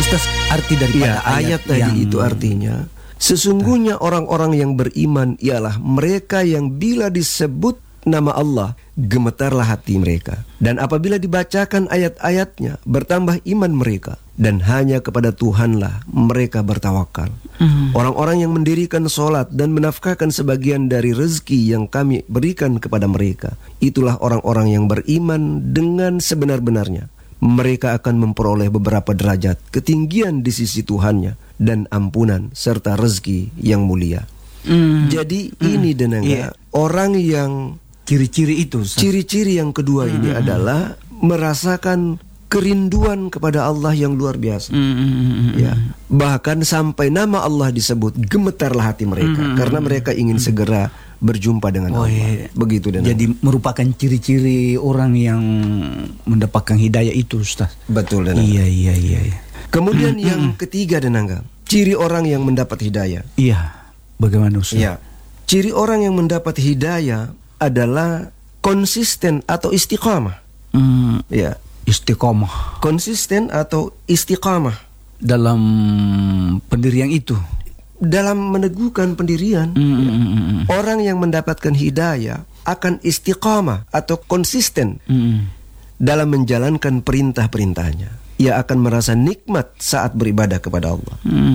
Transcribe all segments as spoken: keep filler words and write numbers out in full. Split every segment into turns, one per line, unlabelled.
Ustaz, arti daripada
ya, ayat, ayat tadi
yang...
itu artinya sesungguhnya orang-orang yang beriman ialah mereka yang bila disebut nama Allah gemetarlah hati mereka, dan apabila dibacakan ayat-ayatnya bertambah iman mereka, dan hanya kepada Tuhanlah mereka bertawakal. Mm. Orang-orang yang mendirikan sholat dan menafkahkan sebagian dari rezeki yang kami berikan kepada mereka, itulah orang-orang yang beriman dengan sebenar-benarnya. Mereka akan memperoleh beberapa derajat ketinggian di sisi Tuhannya dan ampunan serta rezeki yang mulia. Mm. Jadi mm. ini dengar yeah. orang yang
ciri-ciri itu, Ustaz. Ciri-ciri
yang kedua mm. ini adalah merasakan kerinduan kepada Allah yang luar biasa. Mm. Ya, bahkan sampai nama Allah disebut gemetarlah hati mereka mm. karena mereka ingin segera berjumpa dengan oh, Allah. Iya. Begitu dan
jadi Allah. Merupakan ciri-ciri orang yang mendapatkan hidayah itu, Ustaz.
Betul dan
Iya, iya, iya, iya.
Kemudian yang ketiga dan Angga, ciri orang yang mendapat hidayah.
Iya. Bagaimana, Ustaz?
Iya. Ciri orang yang mendapat hidayah adalah konsisten atau istiqamah.
Mm.
Ya,
istiqamah.
Konsisten atau istiqamah
dalam pendirian itu.
Dalam meneguhkan pendirian,
mm, mm, mm, mm.
orang yang mendapatkan hidayah akan istiqamah atau konsisten
mm.
dalam menjalankan perintah-perintahnya. Ia akan merasa nikmat saat beribadah kepada Allah.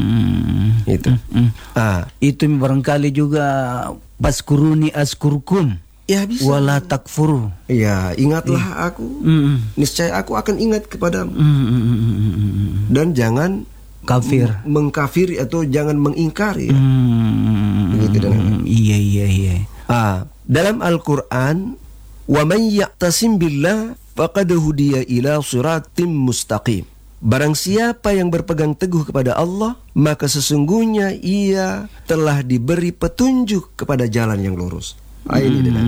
mm.
Itu.
mm.
Ah,
itu barangkali juga baskuruni askurkum.
Ya bisa.
Wala takfuru.
Ya, ingatlah aku.
mm.
Niscaya aku akan ingat kepadamu.
mm.
Dan jangan
kafir,
mengkafiri atau jangan mengingkari. Ya.
Hmm,
Begitu dan
iya iya iya.
Ah, dalam Al-Qur'an, wa man ya'tasim billah faqad hudiya ila siratim mustaqim. Barang siapa yang berpegang teguh kepada Allah, maka sesungguhnya ia telah diberi petunjuk kepada jalan yang lurus. Ah, ini dan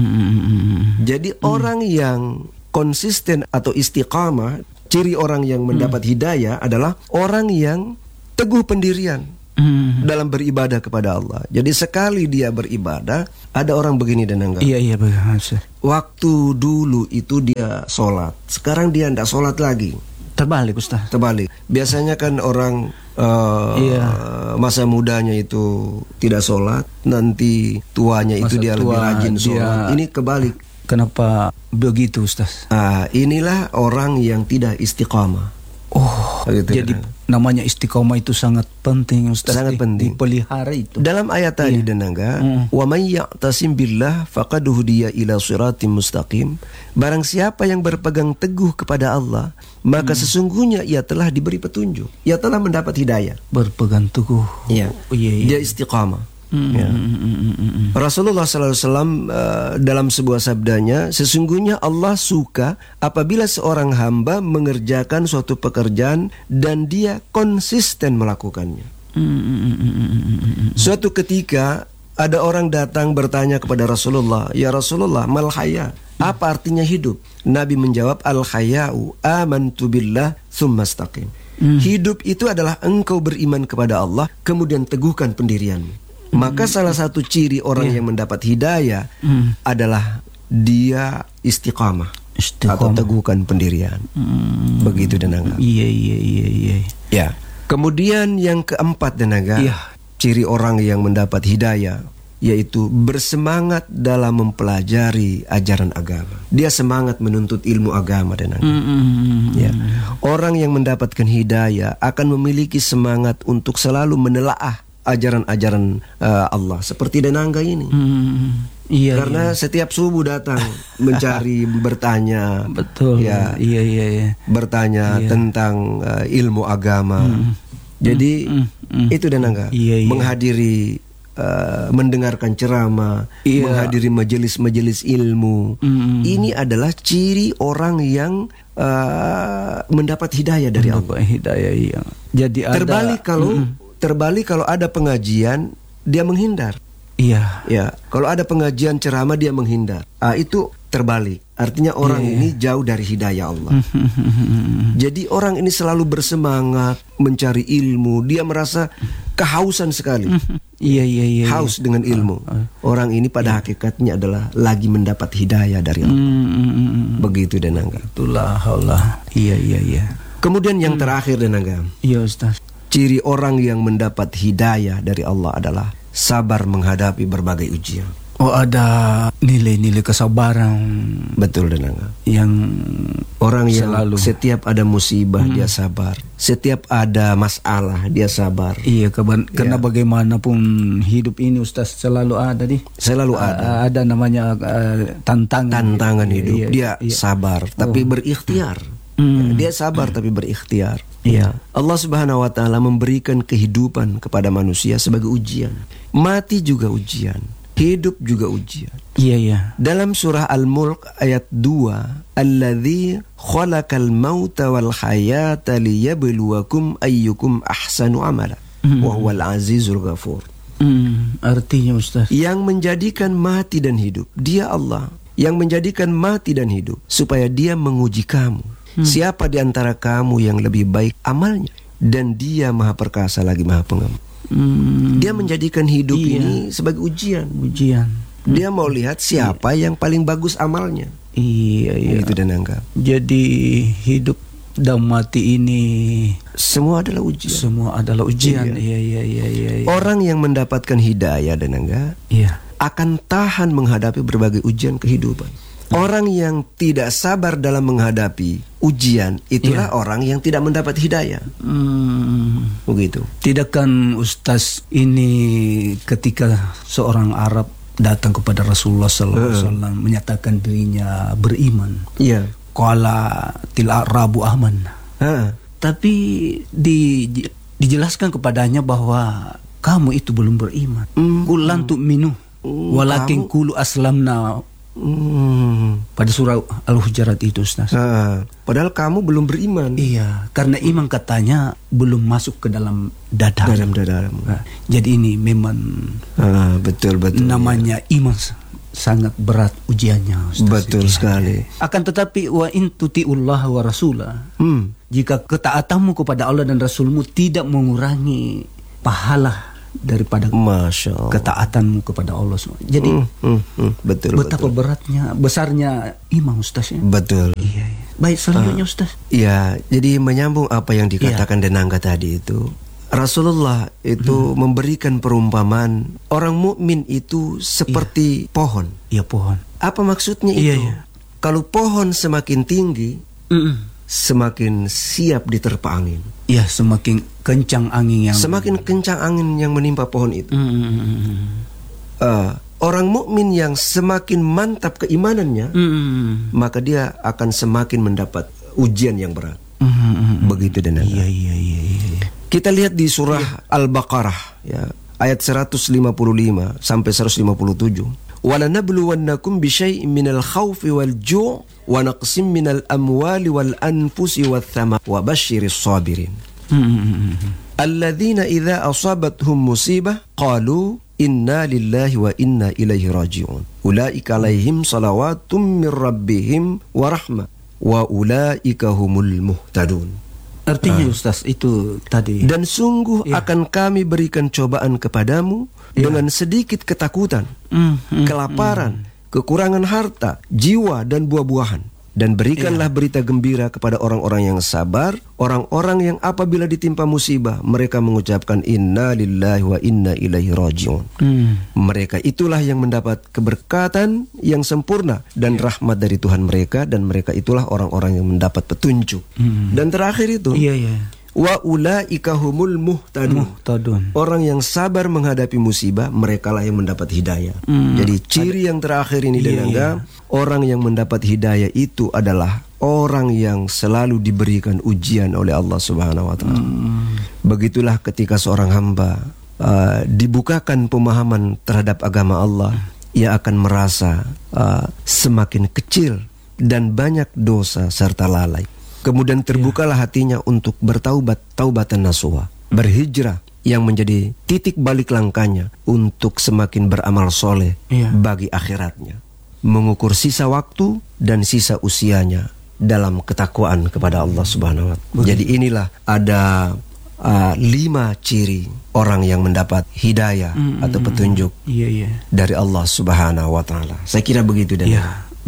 hmm.
Jadi hmm. orang yang konsisten atau istiqamah, ciri orang yang mendapat hmm. hidayah adalah orang yang teguh pendirian hmm. dalam beribadah kepada Allah. Jadi sekali dia beribadah, ada orang begini dan enggak.
Iya iya benar.
Waktu dulu itu dia sholat, sekarang dia tidak sholat lagi.
Terbalik, Ustaz.
Terbalik. Biasanya kan orang uh, iya. masa mudanya itu tidak sholat, nanti tuanya itu masa dia tua, lebih rajin sholat. Dia... Ini kebalik.
Kenapa begitu, Ustaz?
Ah, inilah orang yang tidak istiqamah.
Oh, gitu, jadi kan? Namanya istiqamah itu sangat penting, Ustaz.
Sangat penting.
Dipelihara itu.
Dalam ayat tadi dan enggak, wa may ya'tasim billah faqad hudiya ila siratim mustaqim. Barang siapa yang berpegang teguh kepada Allah, maka hmm. sesungguhnya ia telah diberi petunjuk. Ia telah mendapat hidayah.
Berpegang teguh.
Iya.
Oh, iya, iya.
Dia istiqamah.
Mm,
ya.
mm, mm, mm, mm.
Rasulullah sallallahu alaihi wasallam uh, dalam sebuah sabdanya, sesungguhnya Allah suka apabila seorang hamba mengerjakan suatu pekerjaan dan dia konsisten melakukannya.
Mm, mm, mm, mm, mm.
Suatu ketika ada orang datang bertanya kepada Rasulullah, ya Rasulullah, mal haya? Apa artinya hidup? Nabi menjawab, al haya'u amantu billah tsumma istaqim. Mm. Hidup itu adalah engkau beriman kepada Allah, kemudian teguhkan pendirianmu. Maka salah satu ciri orang yeah. yang mendapat hidayah mm. adalah dia istiqamah, istiqamah atau teguhkan pendirian. Mm. Begitu Denaga.
Iya iya iya iya.
Ya. Kemudian yang keempat Denaga,
yeah.
ciri orang yang mendapat hidayah yaitu bersemangat dalam mempelajari ajaran agama. Dia semangat menuntut ilmu agama Denaga.
Mm.
Ya. Orang yang mendapatkan hidayah akan memiliki semangat untuk selalu menelaah ajaran-ajaran uh, Allah seperti Denangga ini.
Hmm, iya,
Karena
iya.
setiap subuh datang mencari bertanya,
betul.
Ya,
iya iya iya.
Bertanya
iya.
tentang uh, ilmu agama.
Hmm.
Jadi
hmm, hmm,
itu Denangga
iya, iya.
menghadiri uh, mendengarkan ceramah, iya. menghadiri majelis-majelis ilmu.
Hmm.
Ini adalah ciri orang yang uh, mendapat hidayah dari
mendapat
Allah.
Hidayah, iya. Jadi
terbalik
ada,
kalau
hmm.
Terbalik kalau ada pengajian dia menghindar.
Iya.
Ya, kalau ada pengajian ceramah dia menghindar. Ah, itu terbalik. Artinya orang yeah. ini jauh dari hidayah Allah. Jadi orang ini selalu bersemangat mencari ilmu. Dia merasa kehausan sekali.
Iya iya iya.
Haus dengan ilmu. Orang ini pada hakikatnya adalah lagi mendapat hidayah dari Allah. Begitu Denangga.
Itulah Allah. Iya iya iya.
Kemudian yang hmm. terakhir Denaga.
Iya Ustaz.
Ciri orang yang mendapat hidayah dari Allah adalah sabar menghadapi berbagai ujian.
Oh, ada nilai-nilai kesabaran.
Betul Denaga.
Yang
orang yang
selalu
setiap ada musibah hmm. dia sabar. Setiap ada masalah dia sabar.
Iya, keben- ya. Karena bagaimanapun hidup ini Ustaz selalu ada nih.
Selalu ada.
Uh, ada namanya uh, tantangan.
Tantangan hidup.
Iya,
dia
iya.
sabar tapi oh. berikhtiar. Hmm. Dia sabar tapi berikhtiar.
Iya.
Allah Subhanahu wa taala memberikan kehidupan kepada manusia sebagai ujian. Mati juga ujian. Hidup juga ujian.
Iya, iya.
Dalam surah Al-Mulk ayat dua, "Alladzi khalaqal mauta wal hayata liyabluwakum ayyukum ahsanu amala mm. wa huwal azizul ghafur."
Mm. Artinya Ustaz,
yang menjadikan mati dan hidup, Dia Allah yang menjadikan mati dan hidup supaya Dia menguji kamu. Hmm. Siapa di antara kamu yang lebih baik amalnya? Dan Dia Maha Perkasa lagi Maha Pengampun. Hmm. Dia menjadikan hidup iya. ini sebagai ujian.
Ujian.
Dia hmm. mau lihat siapa iya. yang paling bagus amalnya.
Iya, iya.
Itu dan anggap.
Jadi hidup dan mati ini
semua adalah ujian.
Semua adalah ujian. Iya, iya, iya, iya. iya.
Orang yang mendapatkan hidayah dan anggap,
iya.
akan tahan menghadapi berbagai ujian kehidupan. Orang yang tidak sabar dalam menghadapi ujian, itulah yeah. orang yang tidak mendapat hidayah. Hmm. Begitu.
Tidak kan Ustaz ini ketika seorang Arab datang kepada Rasulullah sallallahu alaihi wasallam uh. menyatakan dirinya beriman.
Iya. Yeah.
Qala til Arabu aman.
Uh.
Tapi di, dijelaskan kepadanya bahwa kamu itu belum beriman. Mm. Qul lan tu'minu mm. walakin qulu aslamna. Hmm. Pada surah Al-Hujurat itu Ustaz.
Nah, padahal kamu belum beriman.
Iya, karena iman katanya belum masuk ke dalam dada.
Dalam dada.
Nah, jadi ini memang
ah, betul betul.
Namanya ya. Iman sangat berat ujiannya Ustaz.
Betul
itu.
sekali.
Akan tetapi wa in tuti'ullah wa rasulah.
Hmm.
Jika ketaatanmu kepada Allah dan Rasulmu tidak mengurangi pahala daripada
Masya Allah.
ketaatanmu kepada Allah semua. Jadi
mm, mm, mm, betul,
betapa
betul.
beratnya, besarnya iman Ustaz ya.
Betul.
Iya, iya. Baik selanjutnya uh, Ustaz.
Iya, jadi menyambung apa yang dikatakan iya. Denangga tadi itu. Rasulullah itu hmm. memberikan perumpamaan orang mukmin itu seperti iya. pohon.
Iya, pohon.
Apa maksudnya
iya,
itu?
Iya.
Kalau pohon semakin tinggi, mm-mm. semakin siap diterpa angin.
Ya, semakin kencang angin yang
semakin kencang angin yang menimpa pohon itu. Mm-hmm. Uh, orang mukmin yang semakin mantap keimanannya, mm-hmm. maka dia akan semakin mendapat ujian yang berat. Mm-hmm. Begitu dan
iya, iya, iya, iya.
Kita lihat di surah iya. Al-Baqarah ya, ayat seratus lima puluh lima sampai seratus lima puluh tujuh. وَلَنَبْلُوَنَّكُمْ بِشَيْءٍ مِنَ الْخَوْفِ وَالْجُوعِ وَنَقْصٍ مِنَ الْأَمْوَالِ وَالْأَنْفُسِ وَالثَّمَرَاتِ وَبَشِّرِ الصَّابِرِينَ الَّذِينَ إِذَا أَصَابَتْهُمْ مُصِيبَةٌ قَالُوا إِنَّا لِلَّهِ وَإِنَّا إِلَيْهِ رَاجِعُونَ أُولَئِكَ عَلَيْهِمْ صَلَوَاتٌ مِّن رَّبِّهِمْ وَرَحْمَةٌ وَأُولَئِكَ هُمُ الْمُهْتَدُونَ.
Artinya uh, Ustaz itu tadi.
Dan sungguh ya. akan kami berikan cobaan kepadamu ya. dengan sedikit ketakutan, mm, mm, kelaparan, mm. kekurangan harta, jiwa dan buah-buahan. Dan berikanlah ya. berita gembira kepada orang-orang yang sabar, orang-orang yang apabila ditimpa musibah mereka mengucapkan inna lillahi wa inna ilaihi raji'un. Mm. Mereka itulah yang mendapat keberkatan yang sempurna dan ya. rahmat dari Tuhan mereka, dan mereka itulah orang-orang yang mendapat petunjuk. Mm. Dan terakhir itu
iya, iya.
wa ulaika humul muhtadun.
muhtadun.
Orang yang sabar menghadapi musibah, merekalah yang mendapat hidayah. Mm. Jadi ciri yang terakhir ini
iya,
dan iya. orang yang mendapat hidayah itu adalah orang yang selalu diberikan ujian oleh Allah Subhanahu wa taala. Hmm. Begitulah ketika seorang hamba uh, dibukakan pemahaman terhadap agama Allah, ia akan merasa uh, semakin kecil dan banyak dosa serta lalai. Kemudian terbukalah yeah. hatinya untuk bertaubat, taubatan nasuha, berhijrah yang menjadi titik balik langkahnya untuk semakin beramal soleh yeah. bagi akhiratnya. Mengukur sisa waktu dan sisa usianya dalam ketakwaan kepada Allah Subhanahu wa taala. Jadi inilah ada uh, lima ciri orang yang mendapat hidayah mm, atau petunjuk
iya, iya.
dari Allah Subhanahu wa taala. Saya kira begitu dan
iya.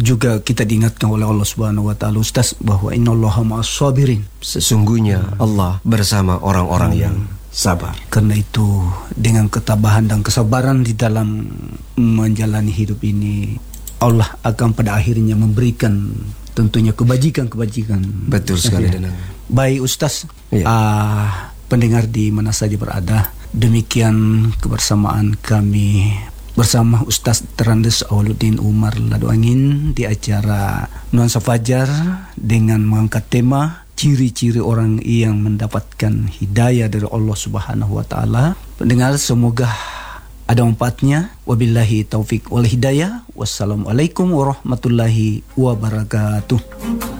juga kita diingatkan oleh Allah Subhanahu wa taala, Ustaz, bahwa innallaha ma'as sabirin.
Sesungguhnya Allah bersama orang-orang yang sabar.
Karena itu dengan ketabahan dan kesabaran di dalam menjalani hidup ini, Allah akan pada akhirnya memberikan tentunya kebajikan-kebajikan.
Betul sekali, Danang.
Baik Ustaz,
Ya.
uh, pendengar di mana saja berada, demikian kebersamaan kami bersama Ustaz Terandes Awaludin Umar Ladoangin di acara Nuansa Fajar dengan mengangkat tema ciri-ciri orang yang mendapatkan hidayah dari Allah Subhanahu wa taala. Pendengar, semoga ada manfaatnya. Wabillahi taufik wal hidayah. Wassalamualaikum warahmatullahi wabarakatuh.